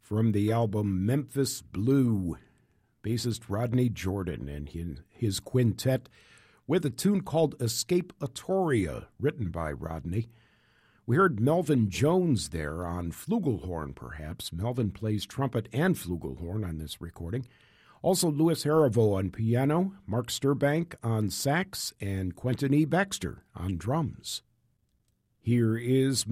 from the album Memphis Blue, bassist Rodney Jordan and his quintet with a tune called Escapatoria, written by Rodney. We heard Melvin Jones there on flugelhorn, perhaps. Melvin plays trumpet and flugelhorn on this recording. Also, Louis Harivo on piano, Mark Sturbank on sax, and Quentin E. Baxter on drums. Here is